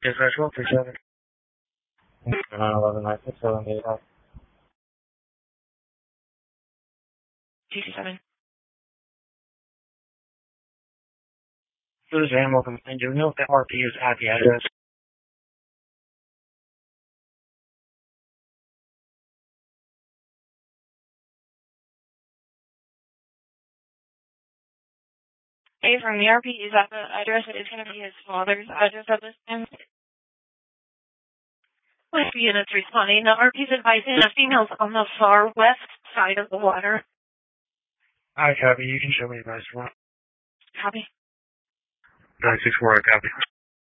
Dispatch 137. 911 967 8 TC7. This is Animal Complaint. Do we know if the RP is at the address? Hey, from the RP is at the address. It is going to be his father's address at this time. With the units responding, the RP is advising the females on the far west side of the water. I copy. You can show me the restaurant. Copy. 964, I copy.